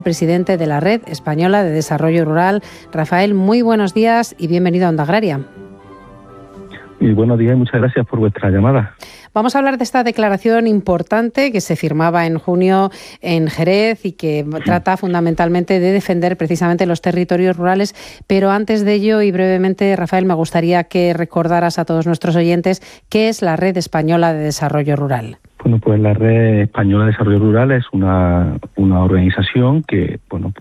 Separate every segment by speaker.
Speaker 1: Presidente de la Red Española de Desarrollo Rural. Rafael, muy buenos días y bienvenido a Onda Agraria.
Speaker 2: Y buenos días y muchas gracias por vuestra llamada.
Speaker 1: Vamos a hablar de esta declaración importante que se firmaba en junio en Jerez y que trata fundamentalmente de defender precisamente los territorios rurales. Pero antes de ello, y brevemente, Rafael, me gustaría que recordaras a todos nuestros oyentes qué es la Red Española de Desarrollo Rural.
Speaker 2: Bueno, pues la Red Española de Desarrollo Rural es una organización que,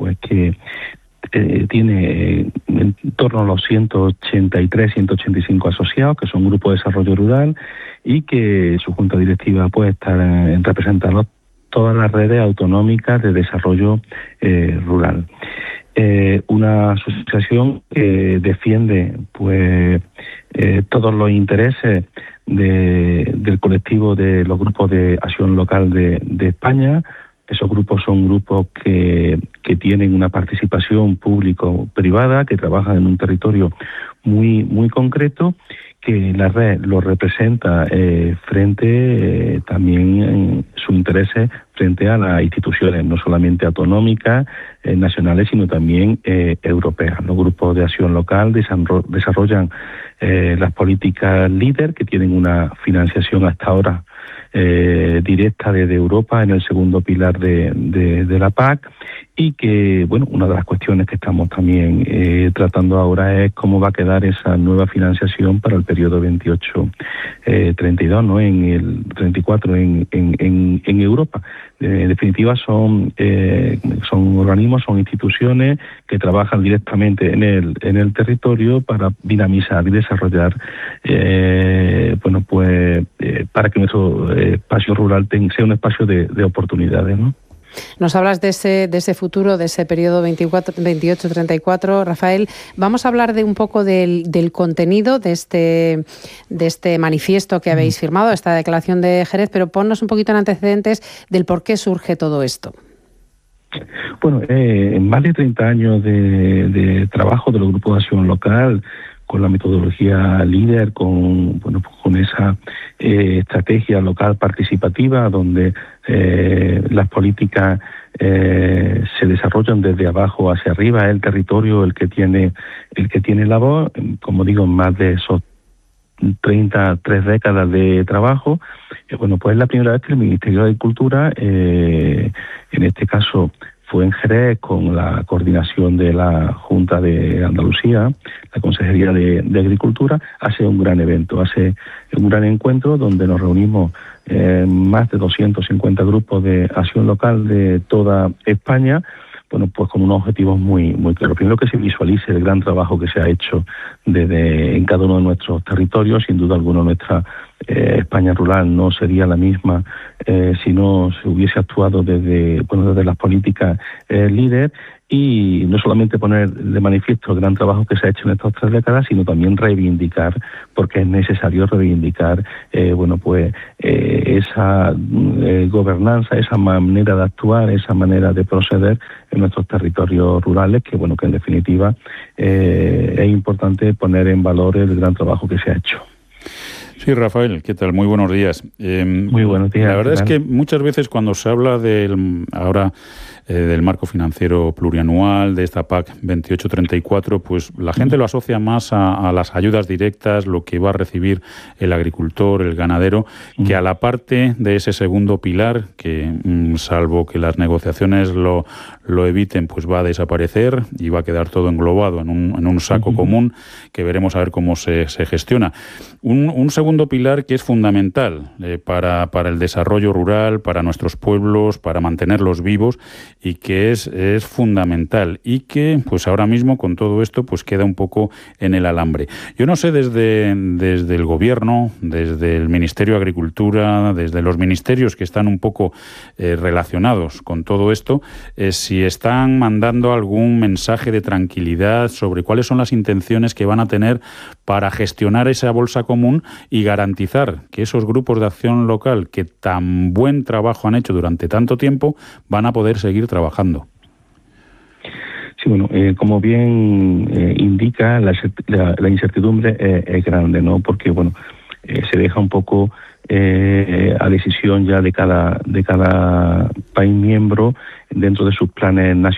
Speaker 2: tiene en torno a los 183, 185 asociados, que son grupos de desarrollo rural, y que su junta directiva puede estar representando todas las redes autonómicas de desarrollo rural. Una asociación que defiende todos los intereses del colectivo de los grupos de acción local de España. Esos grupos son grupos que tienen una participación público-privada, que trabajan en un territorio muy, muy concreto, que la red lo representa frente también en sus intereses frente a las instituciones, no solamente autonómicas, nacionales, sino también europeas. Los grupos de acción local desarrollan las políticas líder, que tienen una financiación hasta ahora directa desde Europa en el segundo pilar de la PAC, y que, una de las cuestiones que estamos también tratando ahora es cómo va a quedar esa nueva financiación para el periodo 28-32, ¿no? En el 34 en Europa. En definitiva, son organismos, son instituciones que trabajan directamente en el territorio para dinamizar y desarrollar, para que nuestro espacio rural sea un espacio de oportunidades, ¿no?
Speaker 1: Nos hablas de ese futuro, de ese periodo 28-34, Rafael. Vamos a hablar de un poco del contenido de este manifiesto que habéis firmado, esta declaración de Jerez, pero ponnos un poquito en antecedentes del por qué surge todo esto.
Speaker 2: Bueno, en más de 30 años de trabajo de los grupos de acción local, con la metodología líder, con esa estrategia local participativa, donde las políticas se desarrollan desde abajo hacia arriba, el territorio el que tiene la voz. Como digo, más de esos 33 décadas de trabajo, pues es la primera vez que el Ministerio de Agricultura, en este caso fue en Jerez, con la coordinación de la Junta de Andalucía, la Consejería de Agricultura, hace un gran evento, hace un gran encuentro donde nos reunimos más de 250 grupos de acción local de toda España, con unos objetivos muy, muy claros. Primero, que se visualice el gran trabajo que se ha hecho en cada uno de nuestros territorios. Sin duda alguna, nuestra España rural no sería la misma si no se hubiese actuado desde las políticas líder, y no solamente poner de manifiesto el gran trabajo que se ha hecho en estas 3 décadas, sino también reivindicar, porque es necesario reivindicar esa gobernanza, esa manera de actuar, esa manera de proceder en nuestros territorios rurales, que en definitiva es importante poner en valor el gran trabajo que se ha hecho.
Speaker 3: Sí, Rafael, ¿qué tal? Muy buenos días.
Speaker 2: Muy buenos días.
Speaker 3: La verdad es que muchas veces cuando se habla del marco financiero plurianual, de esta PAC 28-34, pues la gente lo asocia más a las ayudas directas, lo que va a recibir el agricultor, el ganadero, que a la parte de ese segundo pilar, que salvo que las negociaciones lo eviten, pues va a desaparecer y va a quedar todo englobado en un saco común, que veremos a ver cómo se gestiona. Un segundo pilar que es fundamental para el desarrollo rural, para nuestros pueblos, para mantenerlos vivos, y que es fundamental, y que pues ahora mismo con todo esto pues queda un poco en el alambre. Yo no sé desde el Gobierno, desde el Ministerio de Agricultura, desde los ministerios que están un poco relacionados con todo esto, si están mandando algún mensaje de tranquilidad sobre cuáles son las intenciones que van a tener para gestionar esa bolsa común y garantizar que esos grupos de acción local que tan buen trabajo han hecho durante tanto tiempo van a poder seguir trabajando.
Speaker 2: Sí, como bien indica, la incertidumbre es grande, ¿no? Porque, se deja un poco a decisión ya de cada país miembro dentro de sus planes nacionales